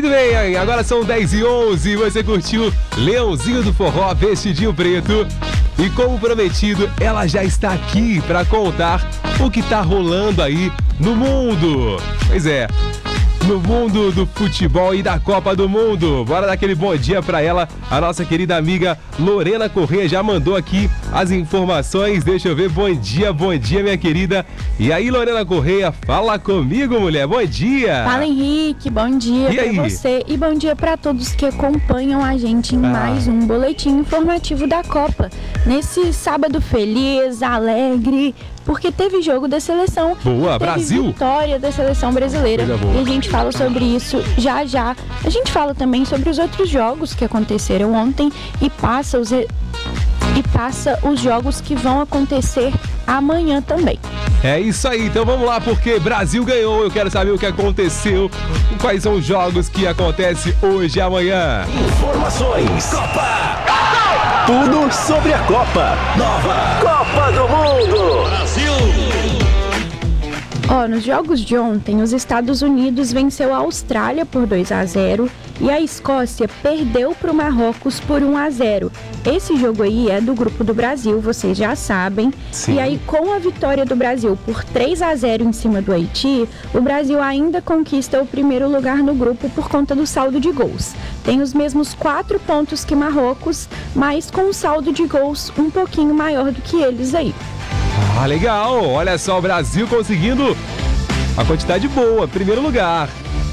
Muito bem, agora são 10h11, você curtiu Leãozinho do Forró, Vestidinho Preto. E como prometido, ela já está aqui para contar o que está rolando aí no mundo. Pois é, no mundo do futebol e da Copa do Mundo. Bora dar aquele bom dia para ela. A nossa querida amiga Lorena Corrêa já mandou aqui as informações. Deixa eu ver. Bom dia, minha querida. E aí, Lorena Corrêa, fala comigo, mulher. Bom dia. Fala, Henrique. Bom dia para você e bom dia para todos que acompanham a gente em mais um boletim informativo da Copa. Nesse sábado feliz, alegre, porque teve jogo da seleção. Boa, teve Brasil. Vitória da seleção brasileira. E a gente fala sobre isso já já. A gente fala também sobre os outros jogos que aconteceram ontem e passa os jogos que vão acontecer amanhã também. É isso aí, então vamos lá, porque Brasil ganhou. Eu quero saber o que aconteceu, quais são os jogos que acontecem hoje e amanhã. Informações. Copa! Tudo sobre a Copa. Nova Copa do Mundo. Brasil! Nos jogos de ontem, os Estados Unidos venceu a Austrália por 2-0 e a Escócia perdeu para o Marrocos por 1-0. Esse jogo aí é do grupo do Brasil, vocês já sabem. Sim. E aí, com a vitória do Brasil por 3-0 em cima do Haiti, o Brasil ainda conquista o primeiro lugar no grupo por conta do saldo de gols. Tem os mesmos 4 pontos que Marrocos, mas com um saldo de gols um pouquinho maior do que eles aí. Ah, legal! Olha só, o Brasil conseguindo a quantidade boa, primeiro lugar.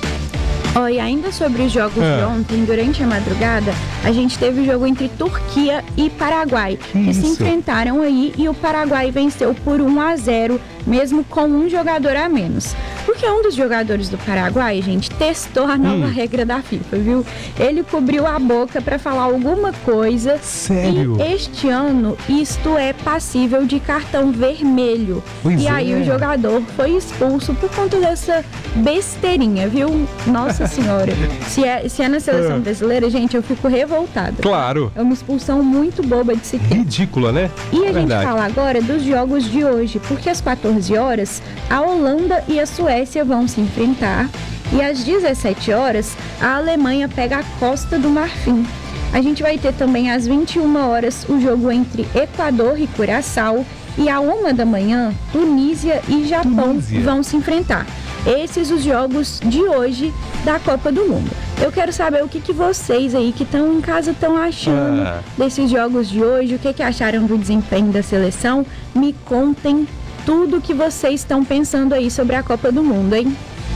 E ainda sobre os jogos de ontem, durante a madrugada, a gente teve o jogo entre Turquia e Paraguai, que se enfrentaram aí e o Paraguai venceu por 1-0, mesmo com um jogador a menos. Porque um dos jogadores do Paraguai, gente, testou a nova regra da FIFA, viu? Ele cobriu a boca para falar alguma coisa. Sério? E este ano, isto é passível de cartão vermelho. Pois aí o jogador foi expulso por conta dessa besteirinha, viu? Nossa senhora. Se é na seleção brasileira, gente, eu fico revoltada. Claro. É uma expulsão muito boba de se ter. Ridícula, né? E a gente fala agora dos jogos de hoje, porque às 14 horas, a Holanda e a Suécia vão se enfrentar. E às 17 horas, a Alemanha pega a Costa do Marfim. A gente vai ter também às 21 horas o jogo entre Equador e Curaçao. E à 1 da manhã, Tunísia e Japão vão se enfrentar. Esses os jogos de hoje da Copa do Mundo. Eu quero saber o que vocês aí que estão em casa estão achando desses jogos de hoje, o que acharam do desempenho da seleção. Me contem tudo que vocês estão pensando aí sobre a Copa do Mundo, hein?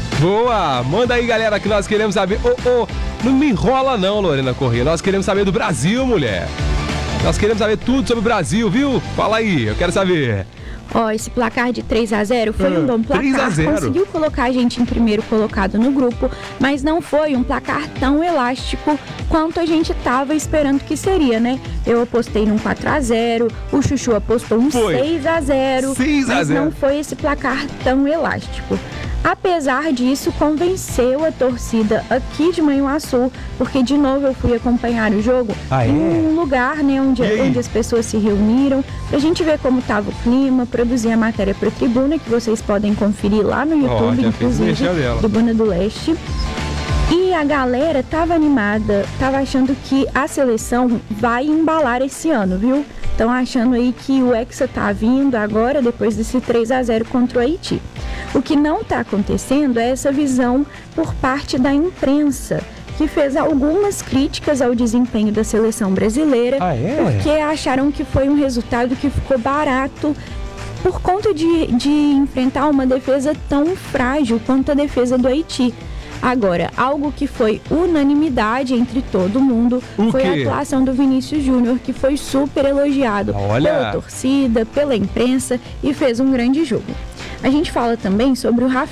Boa! Manda aí, galera, que nós queremos saber. Não me enrola não, Lorena Corrêa. Nós queremos saber do Brasil, mulher. Nós queremos saber tudo sobre o Brasil, viu? Fala aí, eu quero saber. Esse placar de 3-0 foi um bom placar. 3-0. Conseguiu colocar a gente em primeiro colocado no grupo, mas não foi um placar tão elástico quanto a gente estava esperando que seria, né? Eu apostei num 4-0, o Chuchu apostou um 6-0, mas não foi esse placar tão elástico. Apesar disso, convenceu a torcida aqui de Manhuaçu, porque de novo eu fui acompanhar o jogo em um lugar, né, onde as pessoas se reuniram, pra gente ver como estava o clima, produzir a matéria para a Tribuna, que vocês podem conferir lá no YouTube, inclusive, Tribuna do Leste. E a galera tava animada, tava achando que a seleção vai embalar esse ano, viu? Estão achando aí que o Hexa tá vindo agora, depois desse 3-0 contra o Haiti. O que não está acontecendo é essa visão por parte da imprensa, que fez algumas críticas ao desempenho da seleção brasileira, porque acharam que foi um resultado que ficou barato por conta de enfrentar uma defesa tão frágil quanto a defesa do Haiti. Agora, algo que foi unanimidade entre todo mundo foi a atuação do Vinícius Júnior, que foi super elogiado pela torcida, pela imprensa e fez um grande jogo. A gente fala também sobre o